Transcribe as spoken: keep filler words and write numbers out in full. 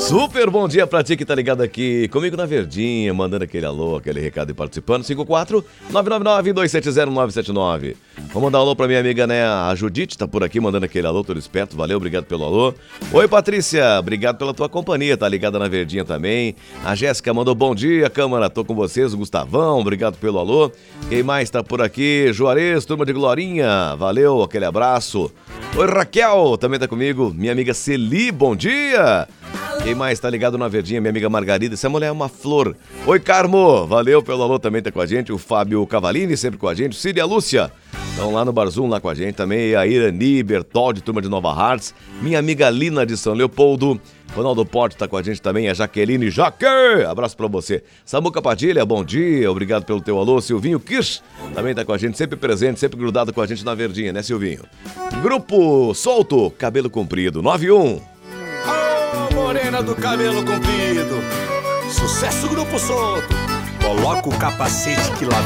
Super bom dia pra ti que tá ligado aqui comigo na Verdinha, mandando aquele alô, aquele recado e participando. cinco quatro nove nove nove dois sete zero nove sete nove. Vou mandar um alô pra minha amiga, né, a Judite, tá por aqui mandando aquele alô, todo esperto, valeu, obrigado pelo alô. Oi, Patrícia, obrigado pela tua companhia, tá ligada na Verdinha também. A Jéssica mandou bom dia, Câmara, tô com vocês, o Gustavão, obrigado pelo alô. Quem mais tá por aqui? Juarez, turma de Glorinha, valeu, aquele abraço. Oi, Raquel, também tá comigo, minha amiga Celi, bom dia. Quem mais tá ligado na Verdinha? Minha amiga Margarida. Essa mulher é uma flor. Oi, Carmo. Valeu pelo alô, também tá com a gente. O Fábio Cavalini, sempre com a gente. Cília Lúcia. Estão lá no Barzum, lá com a gente também. A Irani Bertoldi, turma de Nova Hartz. Minha amiga Lina de São Leopoldo. Ronaldo Porte tá com a gente também. A Jaqueline Jaque. Abraço pra você. Samuca Padilha, bom dia. Obrigado pelo teu alô. Silvinho Kirsch também tá com a gente. Sempre presente, sempre grudado com a gente na Verdinha, né, Silvinho? Grupo Solto, Cabelo Comprido. nove um. Morena do cabelo comprido, sucesso Grupo Solto. Coloca o capacete que lá